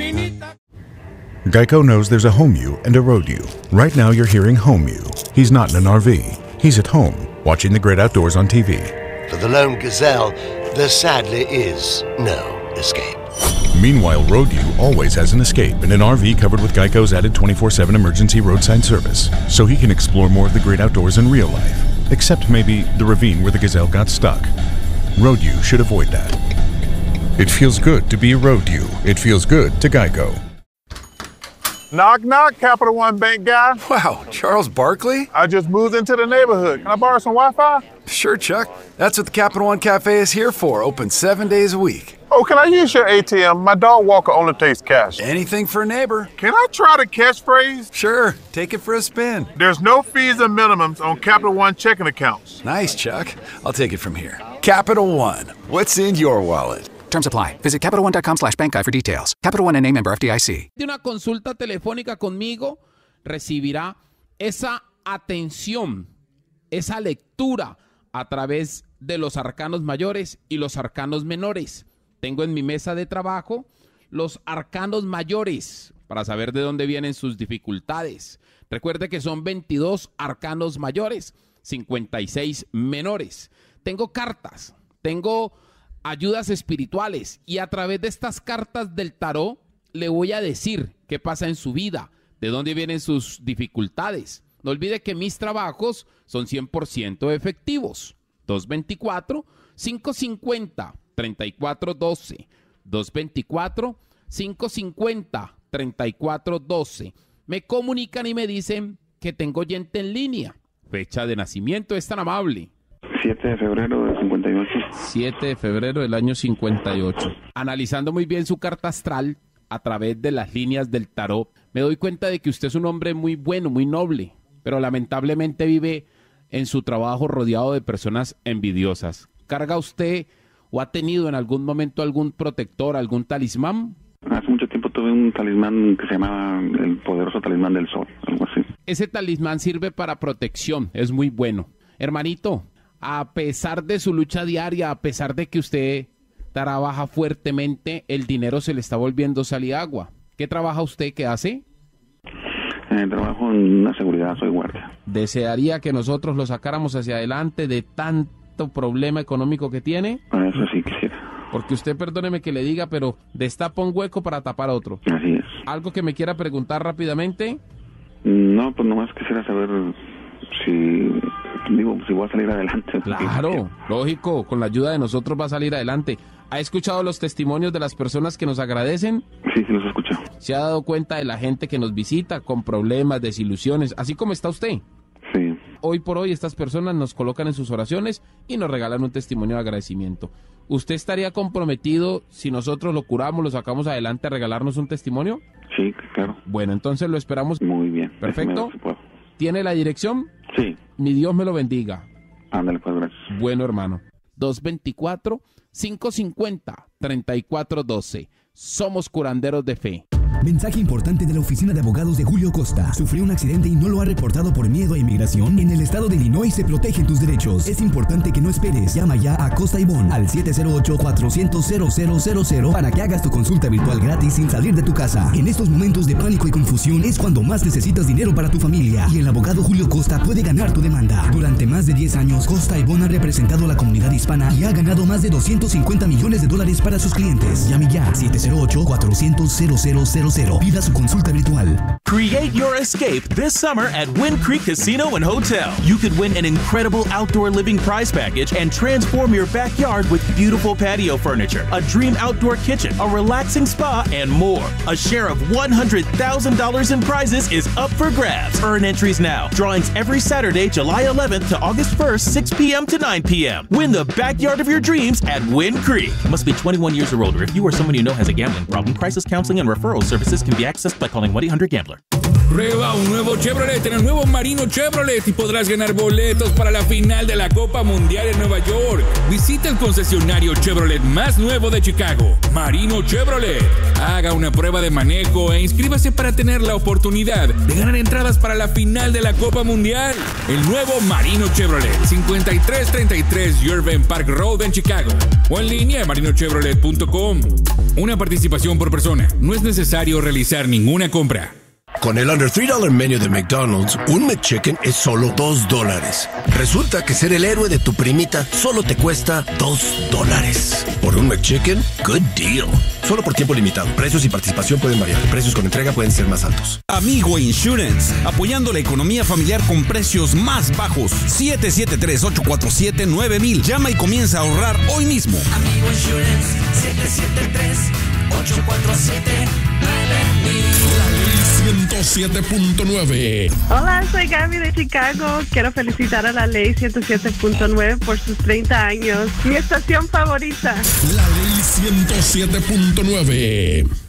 Geico knows there's a home you and a road you. Right now you're hearing home you. He's not in an RV. He's at home, watching the great outdoors on TV. For the lone gazelle, there sadly is no escape. Meanwhile, road you always has an escape in an RV covered with Geico's added 24/7 emergency roadside service, so he can explore more of the great outdoors in real life, except maybe the ravine where the gazelle got stuck. Road you should avoid that. It feels good to be a road you. It feels good to Geico. Knock, knock, Capital One Bank guy. Wow, Charles Barkley? I just moved into the neighborhood. Can I borrow some Wi-Fi? Sure, Chuck. That's what the Capital One Cafe is here for, open 7 days a week. Oh, can I use your ATM? My dog walker only takes cash. Anything for a neighbor. Can I try the catchphrase? Sure, take it for a spin. There's no fees or minimums on Capital One checking accounts. Nice, Chuck. I'll take it from here. Capital One, what's in your wallet? Terms apply. Visit CapitalOne.com/bankguy for details. Capital One N.A. member FDIC. De una consulta telefónica conmigo, recibirá esa atención, esa lectura a través de los arcanos mayores y los arcanos menores. Tengo en mi mesa de trabajo los arcanos mayores para saber de dónde vienen sus dificultades. Recuerde que son 22 arcanos mayores, 56 menores. Tengo cartas, tengo ayudas espirituales y a través de estas cartas del tarot le voy a decir qué pasa en su vida, de dónde vienen sus dificultades. No olvide que mis trabajos son 100% efectivos. 224-550-3412. 224-550-3412. Me comunican y me dicen que tengo oyente en línea. Fecha de nacimiento, es tan amable. 7 de febrero del 58. 7 de febrero del año 58. Analizando muy bien su carta astral a través de las líneas del tarot, me doy cuenta de que usted es un hombre muy bueno, muy noble, pero lamentablemente vive en su trabajo rodeado de personas envidiosas. ¿Carga usted o ha tenido en algún momento algún protector, algún talismán? Hace mucho tiempo tuve un talismán que se llamaba el poderoso talismán del sol, algo así. Ese talismán sirve para protección, es muy bueno. Hermanito, a pesar de su lucha diaria, a pesar de que usted trabaja fuertemente, el dinero se le está volviendo sal y agua. ¿Qué trabaja usted? ¿Qué hace? Trabajo en una seguridad, soy guardia. ¿Desearía que nosotros lo sacáramos hacia adelante de tanto problema económico que tiene? Eso sí quisiera. Porque usted, perdóneme que le diga, pero destapa un hueco para tapar otro. Así es. ¿Algo que me quiera preguntar rápidamente? No, pues nomás quisiera saber si voy a salir adelante. Claro, lógico, con la ayuda de nosotros va a salir adelante. ¿Ha escuchado los testimonios de las personas que nos agradecen? Sí, los he escuchado. ¿Se ha dado cuenta de la gente que nos visita con problemas, desilusiones, así como está usted? Sí. Hoy por hoy estas personas nos colocan en sus oraciones y nos regalan un testimonio de agradecimiento. ¿Usted estaría comprometido, si nosotros lo curamos, lo sacamos adelante, a regalarnos un testimonio? Sí, claro. Bueno, entonces lo esperamos. Muy bien. Perfecto. ¿Tiene la dirección? Sí. Mi Dios me lo bendiga. Ándale, pues, gracias. Bueno, hermano. 224-550-3412. Somos curanderos de fe. Mensaje importante de la oficina de abogados de Julio Costa. ¿Sufrió un accidente y no lo ha reportado por miedo a inmigración? En el estado de Illinois se protegen tus derechos. Es importante que no esperes. Llama ya a Costa y Bond al 708-400-0000 para que hagas tu consulta virtual gratis sin salir de tu casa. En estos momentos de pánico y confusión es cuando más necesitas dinero para tu familia. Y el abogado Julio Costa puede ganar tu demanda. Durante más de 10 años, Costa y Bond ha representado a la comunidad hispana y ha ganado más de $250 millones para sus clientes. Llame ya 708-400-0000. Pida su consulta virtual. Create your escape this summer at Wind Creek Casino and Hotel. You could win an incredible outdoor living prize package and transform your backyard with beautiful patio furniture, a dream outdoor kitchen, a relaxing spa, and more. A share of $100,000 in prizes is up for grabs. Earn entries now. Drawings every Saturday, July 11th to August 1st, 6 p.m. to 9 p.m. Win the backyard of your dreams at Wind Creek. Must be 21 years or older. If you or someone you know has a gambling problem, crisis counseling and referral services can be accessed by calling 1-800-GAMBLER. Prueba un nuevo Chevrolet en el nuevo Marino Chevrolet y podrás ganar boletos para la final de la Copa Mundial en Nueva York. Visita el concesionario Chevrolet más nuevo de Chicago, Marino Chevrolet. Haga una prueba de manejo e inscríbase para tener la oportunidad de ganar entradas para la final de la Copa Mundial. El nuevo Marino Chevrolet, 5333 Irvine Park Road en Chicago. O en línea marinochevrolet.com. Una participación por persona. No es necesario realizar ninguna compra. Con el Under $3 Menu de McDonald's, un McChicken es solo $2. Resulta que ser el héroe de tu primita solo te cuesta $2. Por un McChicken, good deal. Solo por tiempo limitado. Precios y participación pueden variar. Precios con entrega pueden ser más altos. Amigo Insurance, apoyando la economía familiar con precios más bajos. 773-847-9000. Llama y comienza a ahorrar hoy mismo. Amigo Insurance, 773-847-9000. 107.9. Hola, soy Gaby de Chicago. Quiero felicitar a la Ley 107.9 por sus 30 años. Mi estación favorita. La Ley 107.9.